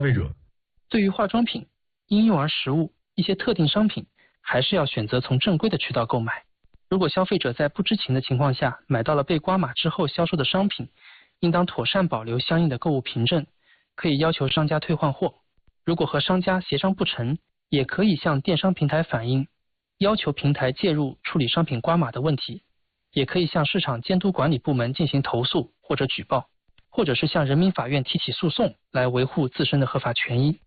费者。 对于化妆品、婴幼儿食物、一些特定商品，还是要选择从正规的渠道购买。如果消费者在不知情的情况下买到了被刮码之后销售的商品，应当妥善保留相应的购物凭证，可以要求商家退换货。如果和商家协商不成，也可以向电商平台反映，要求平台介入处理商品刮码的问题，也可以向市场监督管理部门进行投诉或者举报，或者是向人民法院提起诉讼来维护自身的合法权益。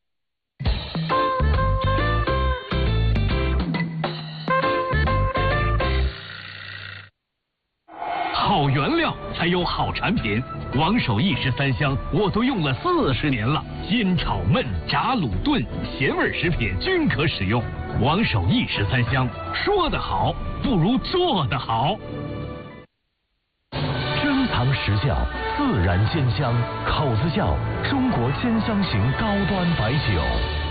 好原料才有好产品，王守义13香我都用了40年了，煎炒焖炸卤炖咸味食品均可使用。王守义13香，说得好不如做得好。 珍藏实窖，自然鲜香，口子窖，中国鲜香型高端白酒。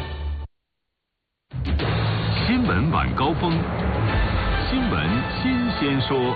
新闻晚高峰，新闻新鲜说。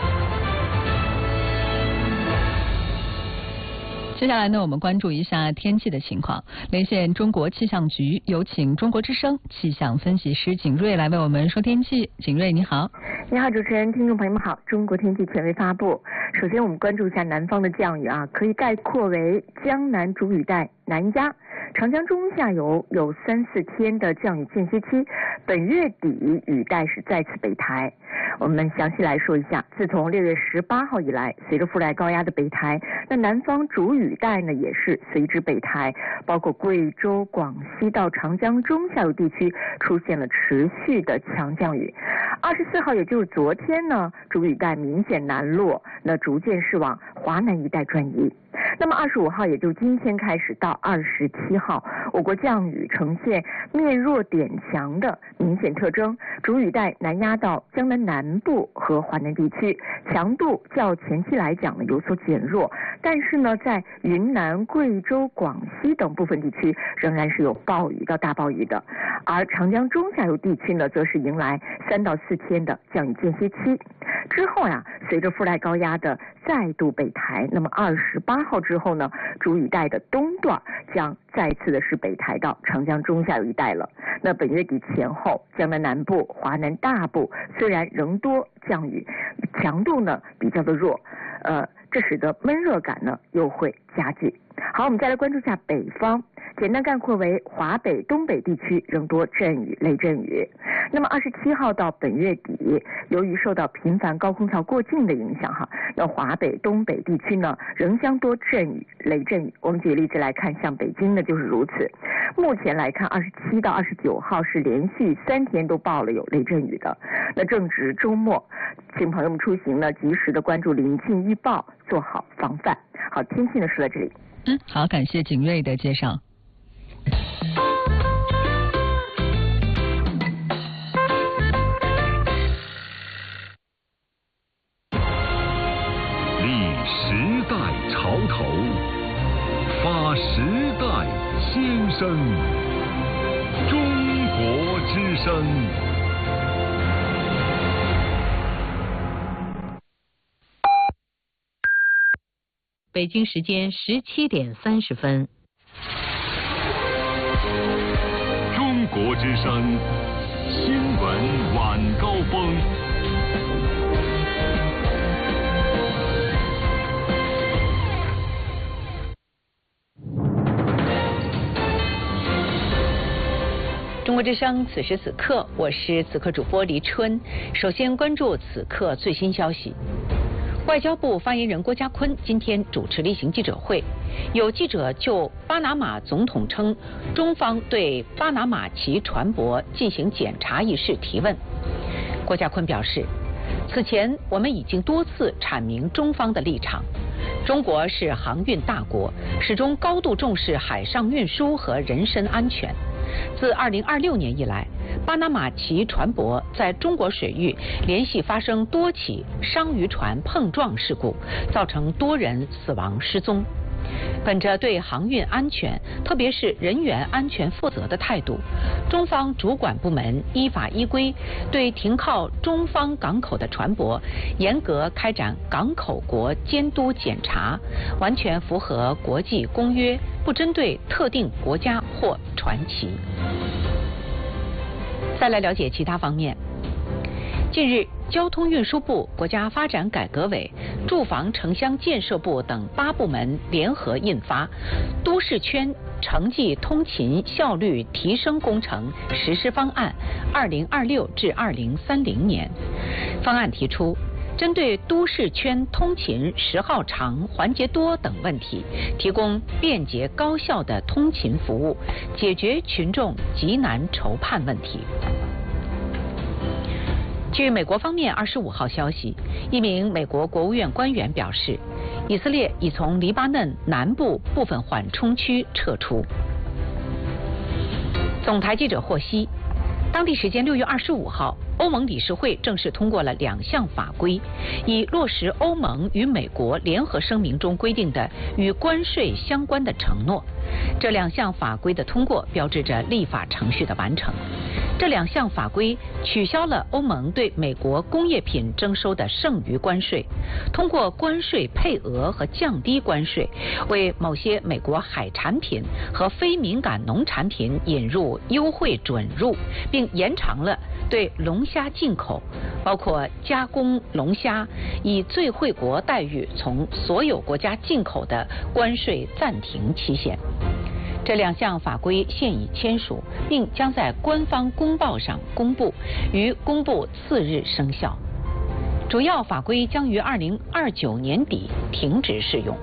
接下来呢，我们关注一下天气的情况。连线中国气象局，有请中国之声气象分析师景睿来为我们说天气。景睿，你好。 你好，主持人，听众朋友们好。中国天气权威发布。首先，我们关注一下南方的降雨啊，可以概括为江南主雨带南压，长江中下游有3-4天的降雨间歇期，本月底雨带是再次北抬。我们详细来说一下，自从6月18号以来，随着副带高压的北抬，那南方主雨带呢也是随之北抬，包括贵州、广西到长江中下游地区出现了持续的强降雨。24号也就是昨天呢，主雨带明显南落，那逐渐是往华南一带转移。那么25号也就今天开始到27号，我国降雨呈现面弱点强的明显特征，主雨带南压到江南南部和华南地区，强度较前期来讲呢有所减弱，但是呢在云南、贵州、广西等部分地区仍然是有暴雨到大暴雨的，而长江中下游地区呢则是迎来3到4天的降雨间歇期。之后呀，随着副带高压的再度北抬，那么28号之后呢，主雨带的东段将再次的是北抬到长江中下游一带了。那本月底前后，江南南部、华南大部虽然仍多降雨，强度呢比较的弱，这使得闷热感呢又会加剧。好，我们再来关注一下北方，简单概括为华北、东北地区仍多阵雨、雷阵雨。那么27号到本月底，由于受到频繁高空槽过境的影响那华北、东北地区呢仍将多阵雨、雷阵雨。我们举个例子来看，像北京呢就是如此。目前来看，27到29号是连续3天都报了有雷阵雨的。那正值周末，请朋友们出行呢及时的关注临近预报，做好防范。好，天气呢说到这里。 好，感谢景睿的介绍。 立时代潮头，发时代先声，中国之声。 北京时间17点30分。 中国之声新闻晚高峰。 中国之声此时此刻，我是此刻主播黎春。首先关注此刻最新消息。外交部发言人郭家坤今天主持例行记者会，有记者就巴拿马总统称中方对巴拿马旗船舶进行检查一事提问。郭家坤表示，此前我们已经多次阐明中方的立场，中国是航运大国，始终高度重视海上运输和人身安全。自2026年以来，巴拿马旗船舶在中国水域连续发生多起商渔船碰撞事故，造成多人死亡失踪。 本着对航运安全，特别是人员安全负责的态度，中方主管部门依法依规对停靠中方港口的船舶严格开展港口国监督检查，完全符合国际公约，不针对特定国家或船企。再来了解其他方面。近日，交通运输部、国家发展改革委、住房城乡建设部等8部门联合印发《都市圈城际通勤效率提升工程实施方案（2026至2030年）。方案提出，针对都市圈通勤时耗长、环节多等问题，提供便捷高效的通勤服务，解决群众急难愁盼问题。据美国方面25号消息，一名美国国务院官员表示，以色列已从黎巴嫩南部部分缓冲区撤出。总台记者获悉，当地时间6月25号，欧盟理事会正式通过了2项法规，以落实欧盟与美国联合声明中规定的与关税相关的承诺。这2项法规的通过，标志着立法程序的完成。这2项法规取消了欧盟对美国工业品征收的剩余关税，通过关税配额和降低关税，为某些美国海产品和非敏感农产品引入优惠准入，并延长了对龙虾进口，包括加工龙虾以最惠国待遇从所有国家进口的关税暂停期限。这2项法规现已签署，并将在官方公报上公布，于公布次日生效。主要法规将于2029年底停止适用。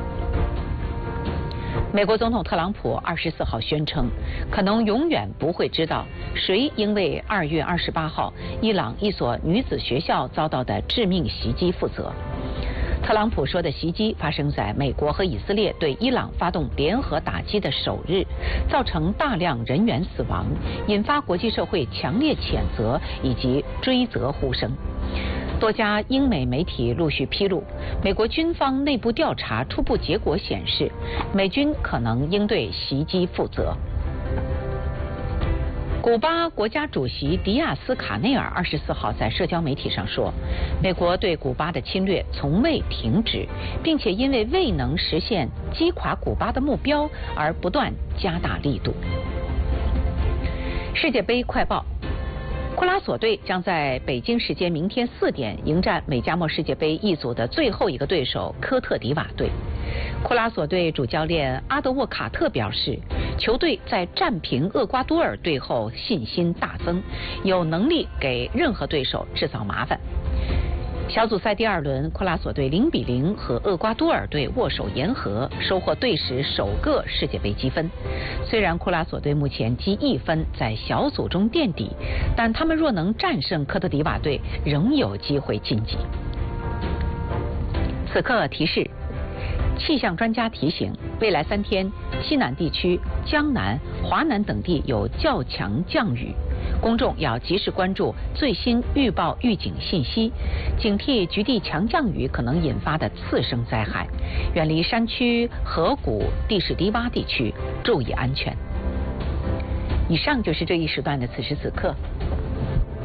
美国总统特朗普24号宣称，可能永远不会知道谁因为2月28号伊朗一所女子学校遭到的致命袭击负责。特朗普说的袭击发生在美国和以色列对伊朗发动联合打击的首日，造成大量人员死亡，引发国际社会强烈谴责以及追责呼声。多家英美媒体陆续披露，美国军方内部调查初步结果显示，美军可能应对袭击负责。古巴国家主席迪亚斯卡内尔24号在社交媒体上说，美国对古巴的侵略从未停止，并且因为未能实现击垮古巴的目标而不断加大力度。世界杯快报。库拉索队将在北京时间明天4点迎战美加墨世界杯一组的最后一个对手科特迪瓦队。库拉索队主教练阿德沃卡特表示，球队在战平厄瓜多尔队后信心大增，有能力给任何对手制造麻烦。小组赛第2轮，库拉索队0-0和厄瓜多尔队握手言和，收获队史首个世界杯积分。虽然库拉索队目前积1分，在小组中垫底，但他们若能战胜科特迪瓦队，仍有机会晋级。此刻提示，气象专家提醒，未来3天，西南地区、江南、华南等地有较强降雨。公众要及时关注最新预报预警信息，警惕局地强降雨可能引发的次生灾害，远离山区、河谷、地势低洼地区，注意安全。以上就是这一时段的此时此刻。